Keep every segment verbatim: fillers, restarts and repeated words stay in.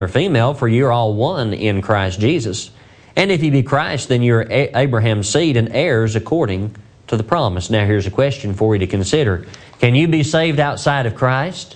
or female, for you're all one in Christ Jesus. And if you be Christ, then you're Abraham's seed and heirs according to the promise. Now here's a question for you to consider. Can you be saved outside of Christ?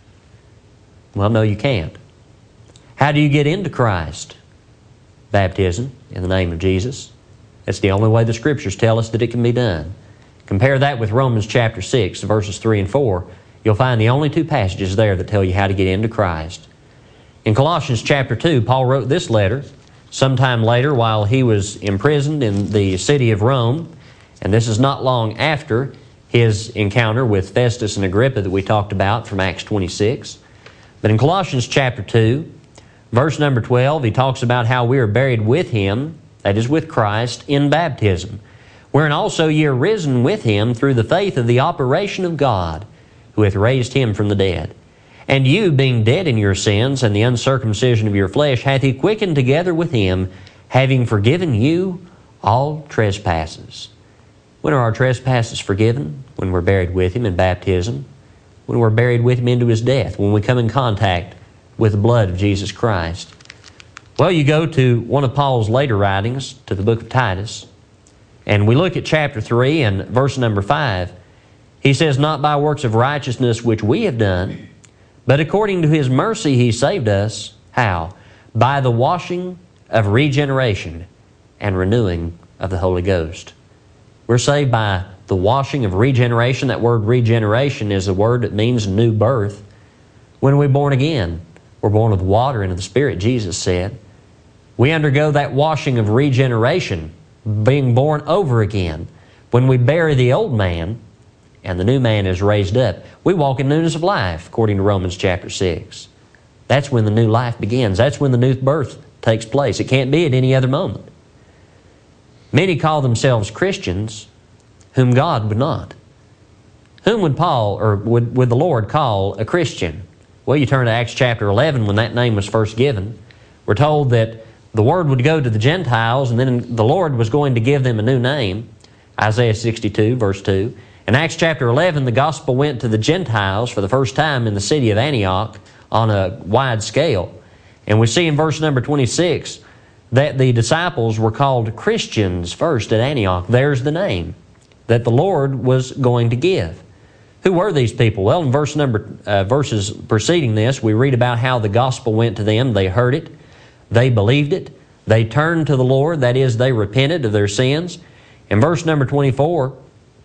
Well, no, you can't. How do you get into Christ? Baptism in the name of Jesus. That's the only way the Scriptures tell us that it can be done. Compare that with Romans chapter six, verses three and four. You'll find the only two passages there that tell you how to get into Christ. In Colossians chapter two, Paul wrote this letter sometime later while he was imprisoned in the city of Rome. And this is not long after his encounter with Festus and Agrippa that we talked about from Acts twenty-six. But in Colossians chapter two, verse number twelve, he talks about how we are buried with Him, that is with Christ, in baptism, wherein also ye are risen with Him through the faith of the operation of God, who hath raised Him from the dead. And you, being dead in your sins and the uncircumcision of your flesh, hath He quickened together with Him, having forgiven you all trespasses. When are our trespasses forgiven? When we're buried with Him in baptism. When we're buried with Him into His death. When we come in contact with the blood of Jesus Christ. Well, you go to one of Paul's later writings, to the book of Titus, and we look at chapter three and verse number five. He says, not by works of righteousness which we have done, but according to His mercy He saved us. How? By the washing of regeneration and renewing of the Holy Ghost. We're saved by the washing of regeneration. That word regeneration is a word that means new birth. When we're born again, we're born of water and of the Spirit, Jesus said. We undergo that washing of regeneration, being born over again. When we bury the old man and the new man is raised up, we walk in newness of life, according to Romans chapter six. That's when the new life begins. That's when the new birth takes place. It can't be at any other moment. Many call themselves Christians, whom God would not. Whom would Paul, or would, would the Lord call a Christian? Well, you turn to Acts chapter eleven when that name was first given. We're told that the word would go to the Gentiles and then the Lord was going to give them a new name. Isaiah sixty-two, verse two. In Acts chapter eleven, the gospel went to the Gentiles for the first time in the city of Antioch on a wide scale. And we see in verse number twenty-six that the disciples were called Christians first at Antioch. There's the name that the Lord was going to give. Who were these people? Well, in verse number uh, verses preceding this, we read about how the gospel went to them. They heard it. They believed it. They turned to the Lord. That is, they repented of their sins. In verse number twenty-four,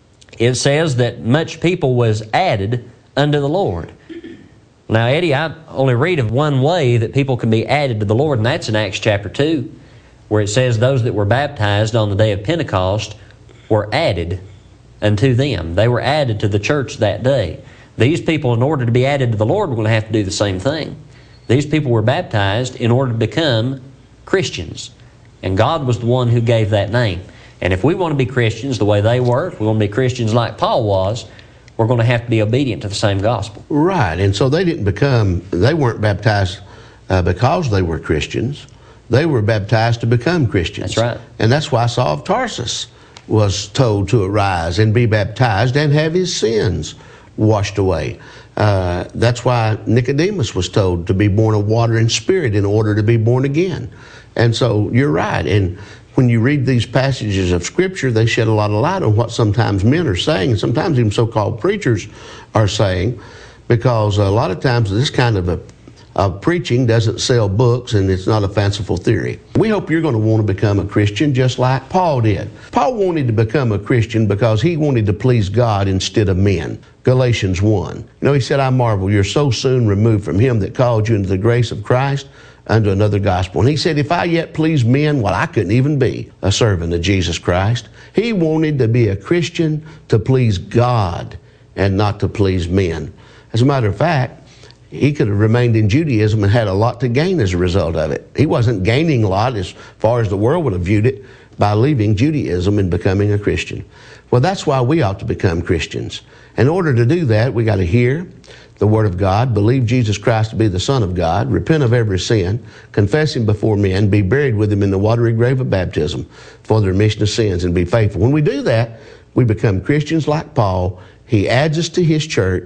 it says that much people was added unto the Lord. Now, Eddie, I only read of one way that people can be added to the Lord, and that's in Acts chapter two, where it says those that were baptized on the day of Pentecost were added unto them. They were added to the church that day. These people, in order to be added to the Lord, were going to have to do the same thing. These people were baptized in order to become Christians. And God was the one who gave that name. And if we want to be Christians the way they were, if we want to be Christians like Paul was, we're going to have to be obedient to the same gospel. Right. And so they didn't become, they weren't baptized uh, because they were Christians. They were baptized to become Christians. That's right. And that's why Saul of Tarsus was told to arise and be baptized and have his sins washed away. Uh, that's why Nicodemus was told to be born of water and spirit in order to be born again. And so you're right. And when you read these passages of Scripture, they shed a lot of light on what sometimes men are saying, and sometimes even so-called preachers are saying, because a lot of times this kind of a of preaching doesn't sell books, and it's not a fanciful theory. We hope you're going to want to become a Christian just like Paul did. Paul wanted to become a Christian because he wanted to please God instead of men. Galatians one. You know, he said, I marvel, you're so soon removed from him that called you into the grace of Christ unto another gospel. And he said, if I yet please men, well, I couldn't even be a servant of Jesus Christ. He wanted to be a Christian to please God and not to please men. As a matter of fact, he could have remained in Judaism and had a lot to gain as a result of it. He wasn't gaining a lot as far as the world would have viewed it by leaving Judaism and becoming a Christian. Well, that's why we ought to become Christians. In order to do that, we got to hear the Word of God, believe Jesus Christ to be the Son of God, repent of every sin, confess Him before men, be buried with Him in the watery grave of baptism for the remission of sins, and be faithful. When we do that, we become Christians like Paul. He adds us to his church,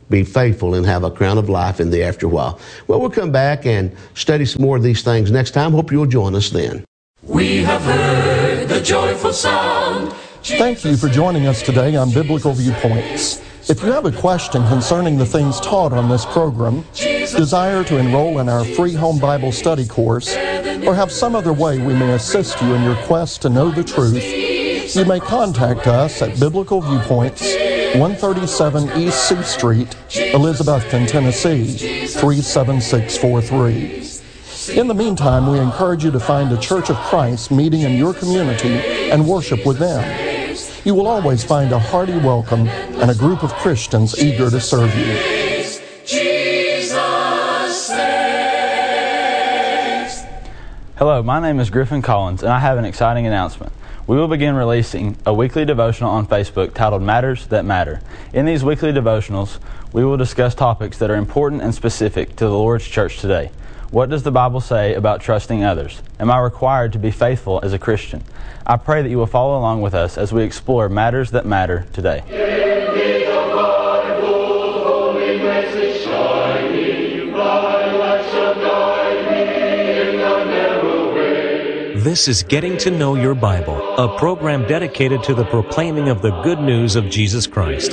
be faithful and have a crown of life in the after while. Well, we'll come back and study some more of these things next time. Hope you'll join us then. We have heard the joyful sound. Thank you for joining us today on Biblical Viewpoints. If you have a question concerning the things taught on this program, desire to enroll in our free home Bible study course, or have some other way we may assist you in your quest to know the truth, you may contact us at Biblical Viewpoints, one thirty-seven East C Street, Elizabethton, Tennessee, three seven six four three. In the meantime, we encourage you to find a Church of Christ meeting in your community and worship with them. You will always find a hearty welcome and a group of Christians eager to serve you. Jesus saves. Hello, my name is Griffin Collins, and I have an exciting announcement. We will begin releasing a weekly devotional on Facebook titled Matters That Matter. In these weekly devotionals, we will discuss topics that are important and specific to the Lord's church today. What does the Bible say about trusting others? Am I required to be faithful as a Christian? I pray that you will follow along with us as we explore matters that matter today. This is Getting to Know Your Bible, a program dedicated to the proclaiming of the good news of Jesus Christ.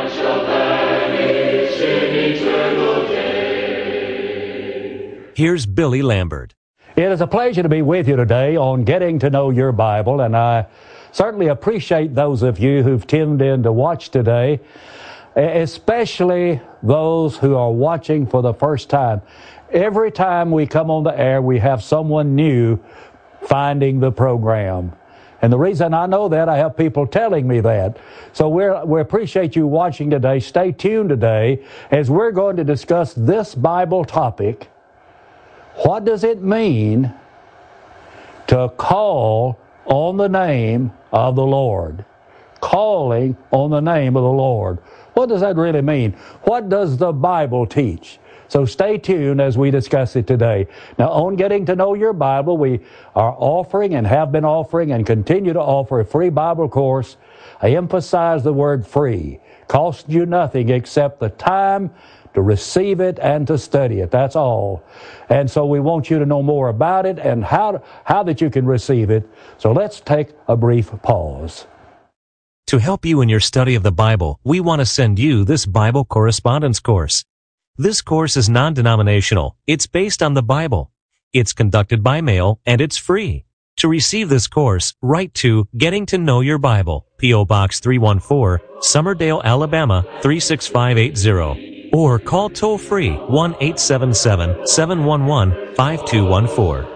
Here's Billy Lambert. It is a pleasure to be with you today on Getting to Know Your Bible, and I certainly appreciate those of you who've tuned in to watch today, especially those who are watching for the first time. Every time we come on the air, we have someone new finding the program. And the reason I know that, I have people telling me that. So we're, we appreciate you watching today. Stay tuned today as we're going to discuss this Bible topic. What does it mean to call on the name of the Lord? Calling on the name of the Lord. What does that really mean? What does the Bible teach? So stay tuned as we discuss it today. Now, on Getting to Know Your Bible, we are offering and have been offering and continue to offer a free Bible course. I emphasize the word free. Costs you nothing except the time to receive it and to study it. That's all. And so we want you to know more about it and how, how that you can receive it. So let's take a brief pause. To help you in your study of the Bible, we want to send you this Bible correspondence course. This course is non-denominational. It's based on the Bible. It's conducted by mail, and it's free. To receive this course, write to Getting to Know Your Bible, P O Box three one four, Summerdale, Alabama three six five eight zero. Or call toll-free one eight seven seven, seven one one, five two one four.